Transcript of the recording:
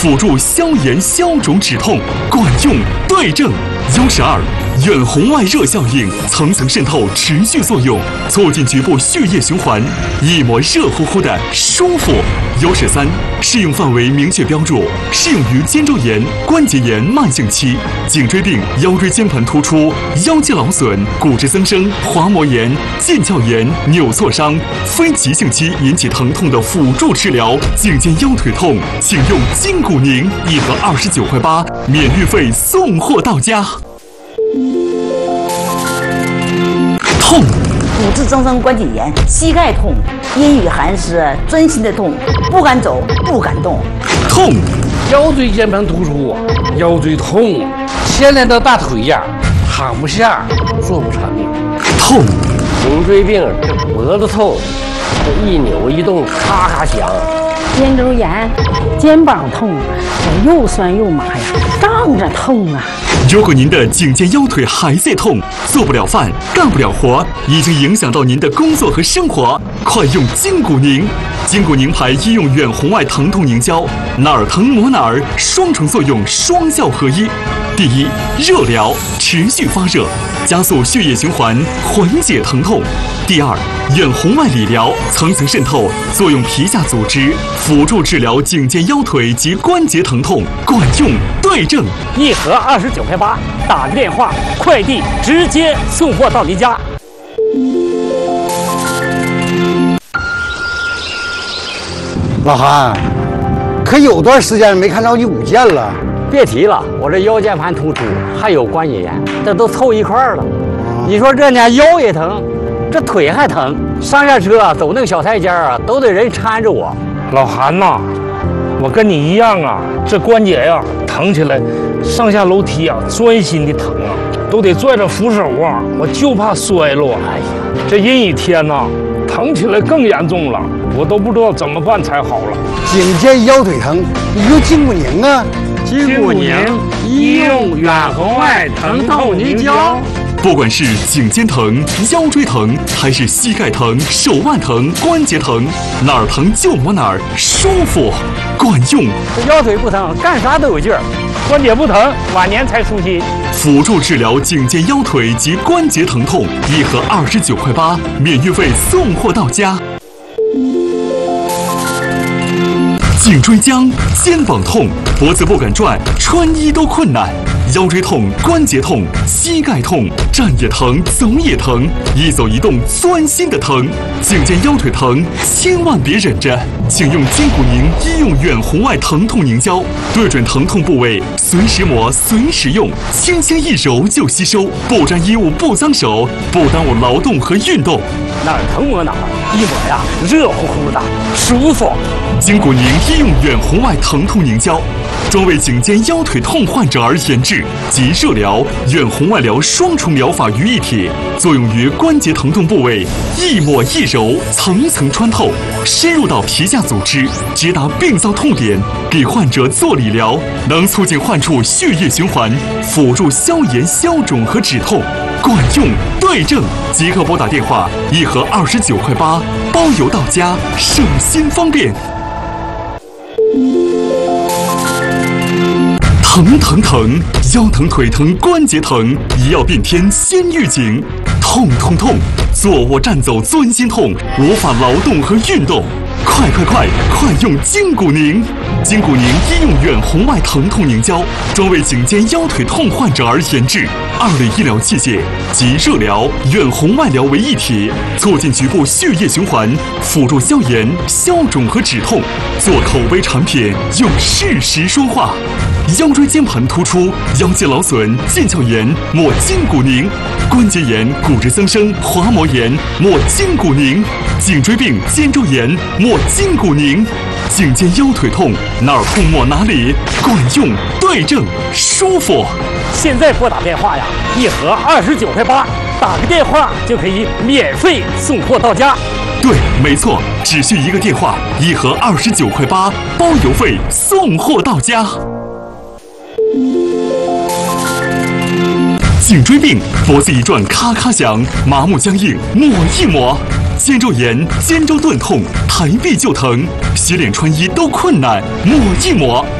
辅助消炎消肿止痛，管用对症。112远红外热效应，层层渗透，持续作用，促进局部血液循环，一抹热乎乎的舒服。113适用范围明确标注，适用于肩周炎、关节炎慢性期、颈椎病、腰椎间盘突出、腰肌劳损、骨质增生、滑膜炎、腱鞘炎、扭挫伤、非急性期引起疼痛的辅助治疗。颈肩腰腿痛，请用筋骨宁，1盒29块8，免运费送货到家。痛， 骨质增生关节炎、膝盖痛，阴雨寒湿，钻心的痛，不敢走，不敢动。 痛， 腰椎间盘突出，腰椎痛，牵连到大腿呀，躺不下，坐不长的。 痛， 颈椎病，这脖子痛，这一扭一动咔咔响。 肩周炎、肩膀痛，我又酸又麻呀，胀着痛啊。 如果您的颈肩腰腿还在痛，做不了饭，干不了活，已经影响到您的工作和生活，快用筋骨宁。筋骨宁牌医用远红外疼痛凝胶，哪儿疼抹哪儿，双重作用，双效合一。第一，热疗，持续发热，加速血液循环，缓解疼痛。第二，远红外理疗，层层渗透，作用皮下组织，辅助治疗颈肩腰腿及关节疼痛，管用对症。 1盒29块8，打个电话，快递直接送货到您家。 老韩，可有段时间没看到你舞剑了。 别提了，我这腰间盘突出，还有关节炎，这都凑一块儿了。你说这呢，腰也疼，这腿还疼，上下车走那个小台阶啊，都得人搀着我。 老韩呐，我跟你一样啊，这关节呀疼起来，上下楼梯啊钻心的疼啊，都得拽着扶手啊，我就怕摔落。哎呀，这阴雨天呐，疼起来更严重了，我都不知道怎么办才好了。 颈肩腰腿疼，你用筋骨宁啊。 筋骨宁医用远红外疼痛凝胶。 不管是颈肩疼、腰椎疼，还是膝盖疼、手腕疼、关节疼，哪儿疼就抹哪儿，舒服，管用。 这腰腿不疼，干啥都有劲儿；关节不疼，晚年才舒心。 辅助治疗颈肩腰腿及关节疼痛，1盒29块8，免运费送货到家。颈椎僵、肩膀痛，脖子不敢转，穿衣都困难；腰椎痛、关节痛、膝盖痛，站也疼，走也疼，一走一动钻心的疼。颈肩腰腿疼，千万别忍着，请用筋骨宁医用远红外疼痛凝胶，对准疼痛部位，随时抹，随时用，轻轻一揉就吸收，不沾衣物，不脏手，不耽误劳动和运动。 哪儿疼抹哪儿，一抹呀热乎乎的，舒服。 筋骨宁医用远红外疼痛凝胶，专为颈肩腰腿痛患者而研制，集热疗、远红外疗双重疗法于一体，作用于关节疼痛部位，一抹一揉，层层穿透，深入到皮下组织，直达病灶痛点，给患者做理疗，能促进患处血液循环，辅助消炎消肿和止痛，管用对症。即刻拨打电话，1盒29块8，包邮到家，省心方便。疼疼疼，腰疼腿疼关节疼，一药变天先预警。痛痛痛，坐卧站走钻心痛，无法劳动和运动。快用筋骨宁！筋骨宁医用远红外疼痛凝胶，专为颈肩腰腿痛患者而研制，2类医疗器械集热疗、远红外疗为一体，促进局部血液循环，辅助消炎、消肿和止痛。做口碑产品，用事实说话。腰椎间盘突出、腰肌劳损、腱鞘炎，抹筋骨宁；关节炎、骨质增生、滑膜炎，抹筋骨宁；颈椎病、肩周炎，抹筋骨宁；颈肩腰腿痛，哪儿痛抹哪里，管用对症，舒服。 现在拨打电话呀，1盒29块8，打个电话就可以免费送货到家。 对，没错，只需一个电话，1盒29块8，包邮费送货到家。颈椎病，脖子一转咔咔响，麻木僵硬，抹一抹；肩周炎、肩周钝痛，抬臂就疼，洗脸穿衣都困难，抹一抹。